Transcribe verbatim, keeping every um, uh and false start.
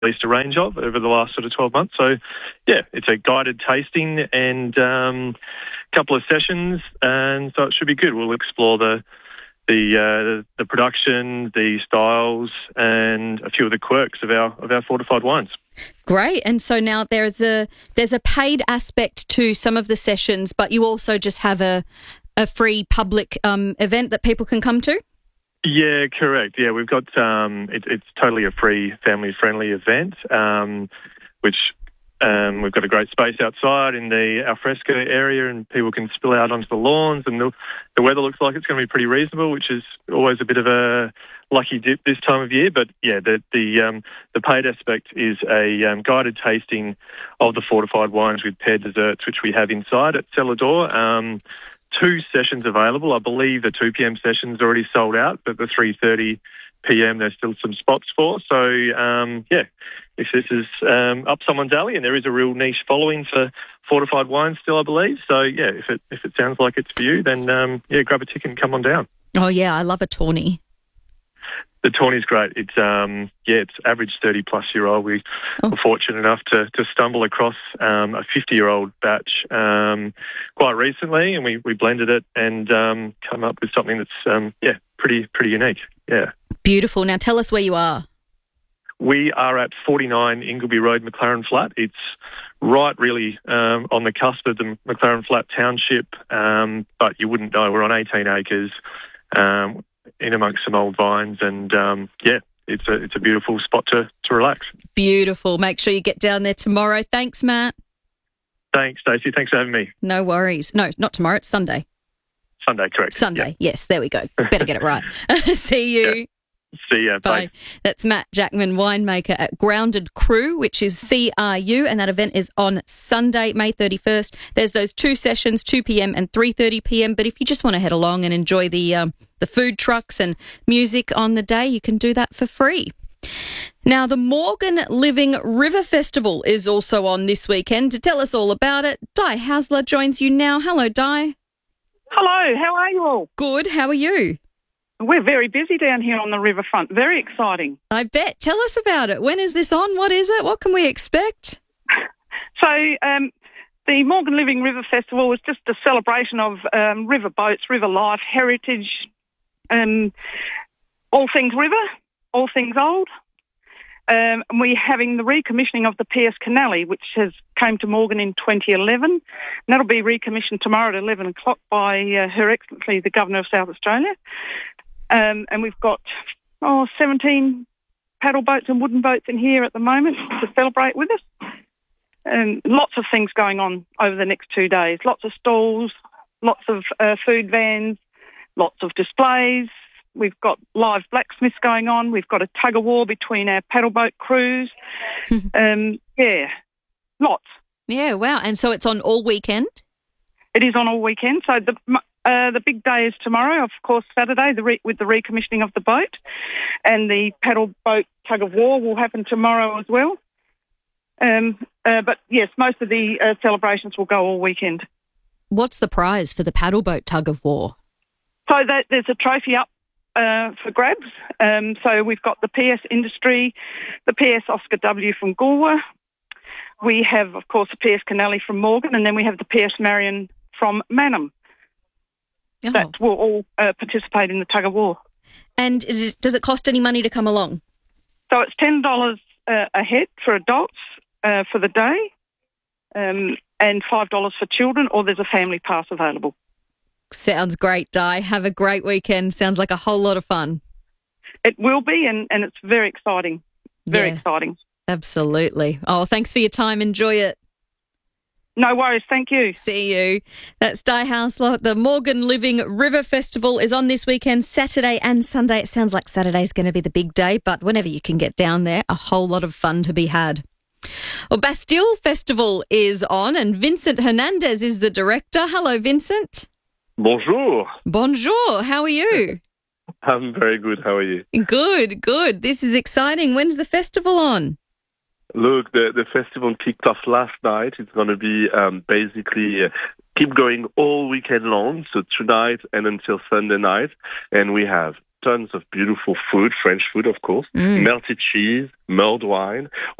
released a range of over the last sort of twelve months. So, yeah, it's a guided tasting and um, a couple of sessions, and so it should be good. We'll explore the the uh, the production, the styles, and a few of the quirks of our of our fortified wines. Great. And so now there's a there's a paid aspect to some of the sessions, but you also just have a a free public um, event that people can come to? Yeah, correct. Yeah, we've got um, it, it's totally a free, family-friendly event, um, which um, we've got a great space outside in the alfresco area, and people can spill out onto the lawns. And the, the weather looks like it's going to be pretty reasonable, which is always a bit of a lucky dip this time of year. But yeah, the the um, the paid aspect is a um, guided tasting of the fortified wines with paired desserts, which we have inside at Cellar Door. Um, Two sessions available. I believe the two p.m. session's already sold out, but the three thirty p.m. there's still some spots for. So, um, yeah, if this is um, up someone's alley, and there is a real niche following for fortified wines still, I believe. So, yeah, if it if it sounds like it's for you, then, um, yeah, grab a ticket and come on down. Oh, yeah, I love a tawny. The tawny's great. It's um yeah, it's average thirty plus year old. We oh. were fortunate enough to to stumble across um, a fifty year old batch um, quite recently, and we, we blended it and um, come up with something that's um, yeah pretty pretty unique. Yeah, beautiful. Now tell us where you are. We are at forty-nine Ingleby Road, McLaren Flat. It's right really um, on the cusp of the McLaren Flat township, um, but you wouldn't know. We're on eighteen acres. Um, in amongst some old vines, and um, yeah, it's a it's a beautiful spot to, to relax. Beautiful. Make sure you get down there tomorrow. Thanks, Matt. Thanks, Stacey. Thanks for having me. No worries. No, not tomorrow. It's Sunday. Sunday, correct. Sunday. Yeah. Yes, there we go. Better get it right. See you. Yeah. See ya. Bye. Bye. That's Matt Jackman, winemaker at Grounded Crew, which is C R U, and that event is on Sunday, May thirty-first. There's those two sessions, two p.m. and three thirty p.m. But if you just want to head along and enjoy the um, the food trucks and music on the day, you can do that for free. Now, the Morgan Living River Festival is also on this weekend. To tell us all about it, Di Hasler joins you now. Hello, Di. Hello, how are you all? Good, how are you? We're very busy down here on the riverfront. Very exciting. I bet. Tell us about it. When is this on? What is it? What can we expect? So um, the Morgan Living River Festival was just a celebration of um, river boats, river life, heritage, um, all things river, all things old. Um, and we're having the recommissioning of the P S Canally, which has came to Morgan in twenty eleven. And that'll be recommissioned tomorrow at eleven o'clock by uh, Her Excellency, the Governor of South Australia. Um, and we've got, oh, seventeen paddle boats and wooden boats in here at the moment to celebrate with us. And lots of things going on over the next two days. Lots of stalls, lots of uh, food vans, lots of displays. We've got live blacksmiths going on. We've got a tug-of-war between our paddle boat crews. um, yeah, lots. Yeah, wow. And so it's on all weekend? It is on all weekend. So the uh, the big day is tomorrow, of course, Saturday, the re- with the recommissioning of the boat. And the paddle boat tug-of-war will happen tomorrow as well. Um, uh, but, yes, most of the uh, celebrations will go all weekend. What's the prize for the paddle boat tug-of-war? So that, there's a trophy up uh, for grabs. Um, so we've got the P S Industry, the P S Oscar W from Goolwa. We have, of course, the P S Canally from Morgan, and then we have the P S Marion from Mannum. Oh. That will all uh, participate in the tug-of-war. And is, does it cost any money to come along? So it's ten dollars uh, a head for adults uh, for the day, um, and five dollars for children, or there's a family pass available. Sounds great, Di. Have a great weekend. Sounds like a whole lot of fun. It will be, and, and it's very exciting. Very yeah, exciting. Absolutely. Oh, thanks for your time. Enjoy it. No worries. Thank you. See you. That's Di Hasler. The Morgan Living River Festival is on this weekend, Saturday and Sunday. It sounds like Saturday's going to be the big day, but whenever you can get down there, a whole lot of fun to be had. Well, Bastille Festival is on, and Vincent Hernandez is the director. Hello, Vincent. Bonjour. Bonjour. How are you? I'm very good. How are you? Good, good. This is exciting. When's the festival on? Look, the, the festival kicked off last night. It's going to be um, basically uh, keep going all weekend long, so tonight and until Sunday night. And we have tons of beautiful food, French food, of course, Mm. melted cheese, mulled wine.